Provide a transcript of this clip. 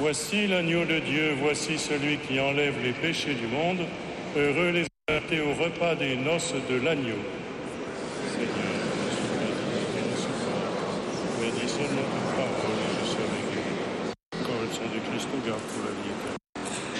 Voici l'agneau de Dieu, voici celui qui enlève les péchés du monde. Heureux les invités au repas des noces de l'agneau. Seigneur, bénis notre parole et je serai guéri. Corps et sang du Christ, nous garde pour la vie éternelle.